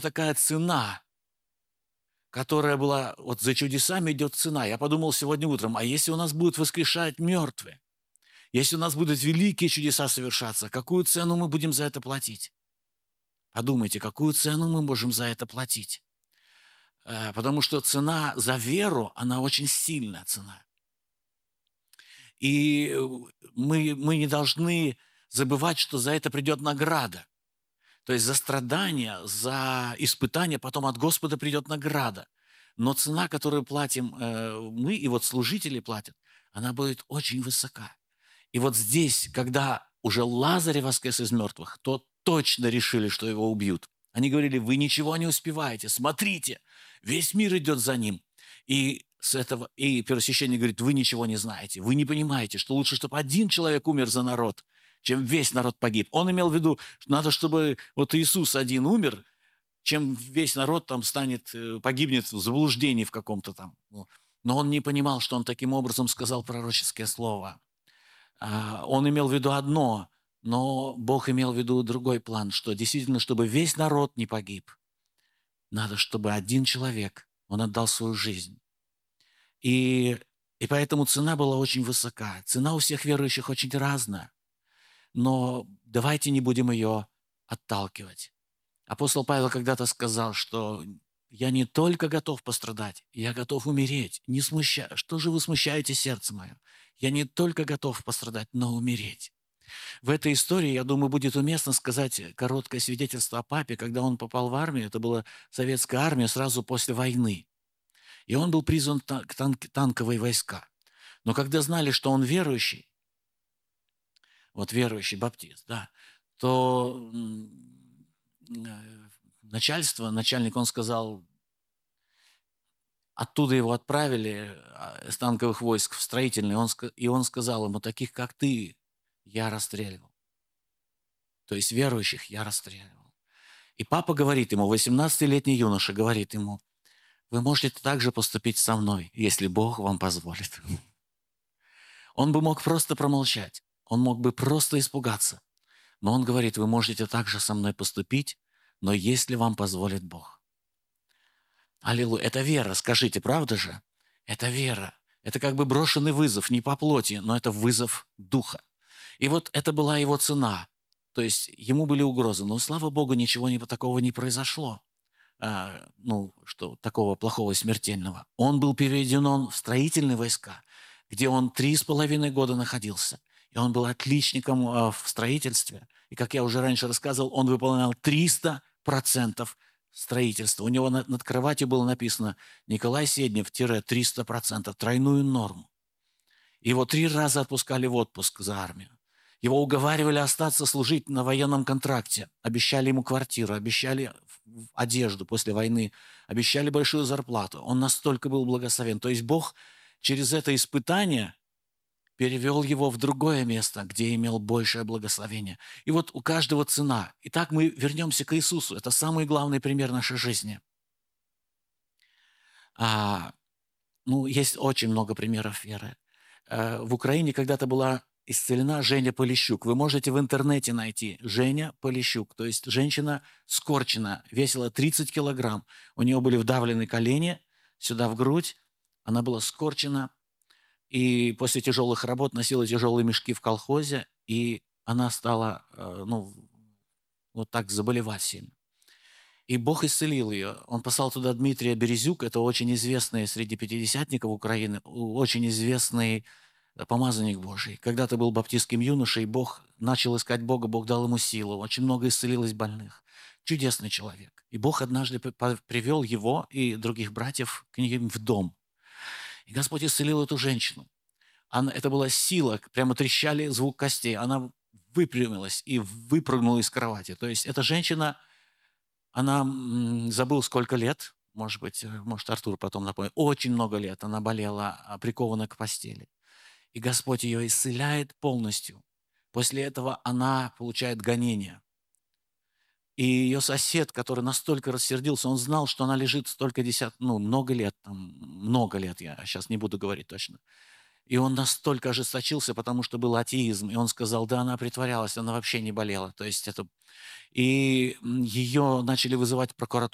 такая цена, которая была, вот за чудесами идет цена. Я подумал сегодня утром, а если у нас будут воскрешать мертвые, если у нас будут великие чудеса совершаться, какую цену мы будем за это платить? Подумайте, какую цену мы можем за это платить? Потому что цена за веру, она очень сильная цена. И мы не должны забывать, что за это придет награда. То есть за страдания, за испытания потом от Господа придет награда. Но цена, которую платим мы, и вот служители платят, она будет очень высока. И вот здесь, когда уже Лазарь воскрес из мертвых, то точно решили, что его убьют. Они говорили, вы ничего не успеваете, смотрите, весь мир идет за ним. И первосвященник говорит, вы ничего не знаете, вы не понимаете, что лучше, чтобы один человек умер за народ, чем весь народ погиб. Он имел в виду, что надо, чтобы вот Иисус один умер, чем весь народ там погибнет в заблуждении в каком-то там. Но он не понимал, что он таким образом сказал пророческое слово. Он имел в виду одно, но Бог имел в виду другой план, что действительно, чтобы весь народ не погиб, надо, чтобы один человек, он отдал свою жизнь. И поэтому цена была очень высока. Цена у всех верующих очень разная, но давайте не будем ее отталкивать. Апостол Павел когда-то сказал, что я не только готов пострадать, я готов умереть. Не смущай. Что же вы смущаете сердце мое? Я не только готов пострадать, но умереть. В этой истории, я думаю, будет уместно сказать короткое свидетельство о папе, когда он попал в армию. Это была советская армия сразу после войны. И он был призван к танковые войска. Но когда знали, что он верующий, вот верующий баптист, да, то начальник, он сказал, оттуда его отправили с танковых войск в строительный, и он сказал ему, таких как ты я расстреливал. То есть верующих я расстреливал. И папа говорит ему, 18-летний юноша говорит ему, вы можете также поступить со мной, если Бог вам позволит. Он бы мог просто промолчать, он мог бы просто испугаться. Но он говорит, вы можете также со мной поступить, но если вам позволит Бог. Аллилуйя. Это вера, скажите, правда же? Это вера. Это как бы брошенный вызов, не по плоти, но это вызов духа. И вот это была его цена. То есть ему были угрозы, но, слава Богу, ничего такого не произошло. Что такого плохого, смертельного. Он был переведен в строительные войска, где он 3,5 года находился. И он был отличником в строительстве. И, как я уже раньше рассказывал, он выполнял 300% строительства. У него над кроватью было написано «Николай Седнев-300%», тройную норму. Его 3 раза отпускали в отпуск за армию. Его уговаривали остаться служить на военном контракте. Обещали ему квартиру, обещали одежду после войны, обещали большую зарплату. Он настолько был благословен. То есть Бог через это испытание перевел его в другое место, где имел большее благословение. И вот у каждого цена. Итак, мы вернемся к Иисусу. Это самый главный пример нашей жизни. Есть очень много примеров веры. В Украине когда-то была исцелена Женя Полищук. Вы можете в интернете найти Женя Полищук. То есть женщина скорчена, весила 30 килограмм. У нее были вдавлены колени сюда в грудь. Она была скорчена. И после тяжелых работ носила тяжелые мешки в колхозе. И она стала, вот так заболевать сильно. И Бог исцелил ее. Он послал туда Дмитрия Березюк. Это очень известный среди пятидесятников Украины, очень известный помазанник Божий. Когда-то был баптистским юношей, Бог начал искать Бога, Бог дал ему силу. Очень много исцелилось больных. Чудесный человек. И Бог однажды привел его и других братьев к ним в дом. И Господь исцелил эту женщину. Это была сила, прямо трещали звук костей. Она выпрямилась и выпрыгнула из кровати. То есть эта женщина, она забыл сколько лет, может Артур потом напомнит, очень много лет она болела, прикована к постели. И Господь ее исцеляет полностью. После этого она получает гонение. И ее сосед, который настолько рассердился, он знал, что она лежит много лет, я сейчас не буду говорить точно. И он настолько ожесточился, потому что был атеизм. И он сказал, да, она притворялась, она вообще не болела. То есть И ее начали вызывать в